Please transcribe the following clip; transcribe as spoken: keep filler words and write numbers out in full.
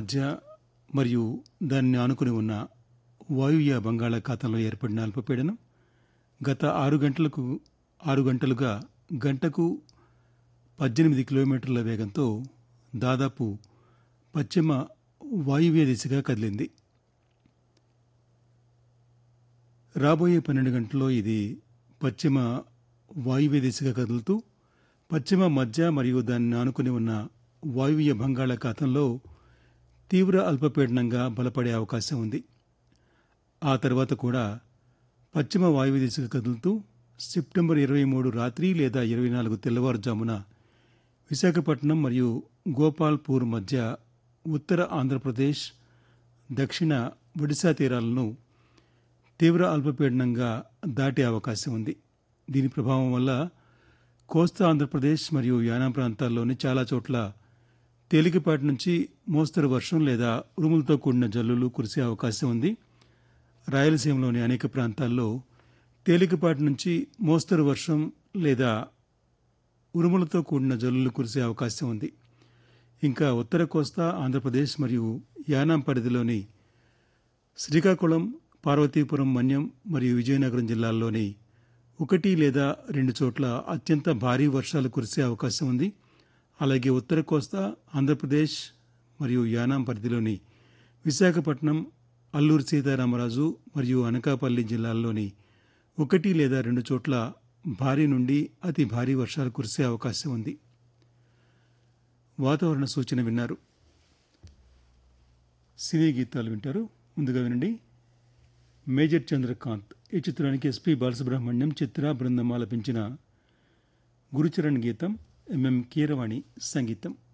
మధ్య మరియు దాన్ని ఆనుకుని ఉన్న వాయువ్య బంగాళాఖాతంలో ఏర్పడిన అల్పపీడనం గత ఆరు గంటలకు ఆరు గంటలుగా గంటకు పద్దెనిమిది కిలోమీటర్ల వేగంతో దాదాపు పశ్చిమ వాయువ్య దిశగా కదిలింది. రాబోయే పన్నెండు గంటల్లో ఇది పశ్చిమ వాయువ్య దిశగా కదులుతూ పశ్చిమ మధ్య మరియు దాన్ని ఆనుకుని ఉన్న వాయువ్య బంగాళాఖాతంలో తీవ్ర అల్పపీడనంగా బలపడే అవకాశం ఉంది. ఆ తర్వాత కూడా పశ్చిమ వాయువ్య దిశగా కదులుతూ సెప్టెంబర్ ఇరవై మూడు రాత్రి లేదా ఇరవై నాలుగు తెల్లవారుజామున విశాఖపట్నం మరియు గోపాల్పూర్ మధ్య ఉత్తర ఆంధ్రప్రదేశ్, దక్షిణ ఒడిశా తీరాలను తీవ్ర అల్పపీడనంగా దాటే అవకాశం ఉంది. దీని ప్రభావం వల్ల కోస్తా ఆంధ్రప్రదేశ్ మరియు యానాం ప్రాంతాల్లోని చాలా చోట్ల తేలికపాటి నుంచి మోస్తరు వర్షం లేదా ఉరుములతో కూడిన జల్లులు కురిసే అవకాశం ఉంది. రాయలసీమలోని అనేక ప్రాంతాల్లో తేలికపాటి నుంచి మోస్తరు వర్షం లేదా ఉరుములతో కూడిన జల్లులు కురిసే అవకాశం ఉంది. ఇంకా ఉత్తర కోస్తా ఆంధ్రప్రదేశ్ మరియు యానాం పరిధిలోని శ్రీకాకుళం, పార్వతీపురం, మన్యం మరియు విజయనగరం జిల్లాల్లోని ఒకటి లేదా రెండు చోట్ల అత్యంత భారీ వర్షాలు కురిసే అవకాశం ఉంది. అలాగే ఉత్తర కోస్తా ఆంధ్రప్రదేశ్ మరియు యానాం పరిధిలోని విశాఖపట్నం, అల్లూరు సీతారామరాజు మరియు అనకాపల్లి జిల్లాల్లోని ఒకటి లేదా రెండు చోట్ల భారీ నుండి అతి భారీ వర్షాలు కురిసే అవకాశం ఉంది. వాతావరణ సూచన విన్నారు. సినీ గీతాలు వింటారు. ముందుగా వినండి మేజర్ చంద్రకాంత్ ఈ చిత్రానికి ఎస్పి బాలసుబ్రహ్మణ్యం, చిత్ర బృందం ఆలపించిన గురుచరణ్ గీతం, ఎంఎం కీరవాణి సంగీతం.